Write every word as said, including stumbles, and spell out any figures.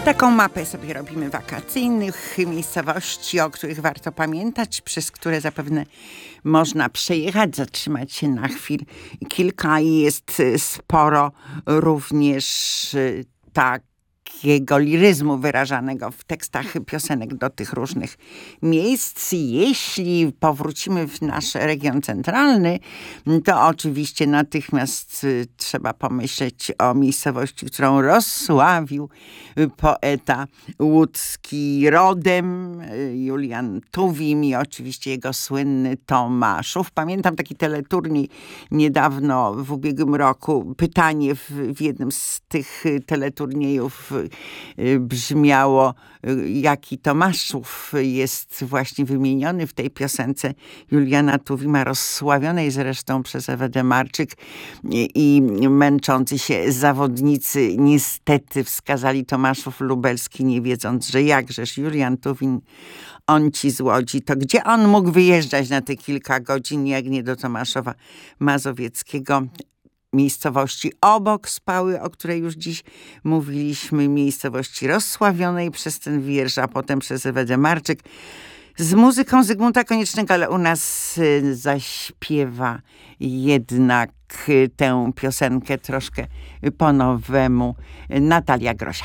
Taką mapę sobie robimy wakacyjnych miejscowości, o których warto pamiętać, przez które zapewne można przejechać, zatrzymać się na chwilę kilka i jest sporo również takiego liryzmu wyrażanego w tekstach piosenek do tych różnych miejsc. Jeśli powrócimy w nasz region centralny, to oczywiście natychmiast trzeba pomyśleć o miejscowości, którą rozsławił poeta łódzki rodem Julian Tuwim i oczywiście jego słynny Tomaszów. Pamiętam taki teleturniej niedawno, w ubiegłym roku. Pytanie w, w jednym z tych teleturniejów brzmiało, jaki Tomaszów jest właśnie wymieniony w tej piosence Juliana Tuwima, rozsławionej zresztą przez Ewę Demarczyk, i męczący się zawodnicy niestety wskazali Tomaszów Lubelski, nie wiedząc, że jakżeż Julian Tuwim, on ci z Łodzi, to gdzie on mógł wyjeżdżać na te kilka godzin, jak nie do Tomaszowa Mazowieckiego, miejscowości obok Spały, o której już dziś mówiliśmy, miejscowości rozsławionej przez ten wiersz, a potem przez Ewę Demarczyk, z muzyką Zygmunta Koniecznego, ale u nas zaśpiewa jednak tę piosenkę troszkę po nowemu Natalia Grosia.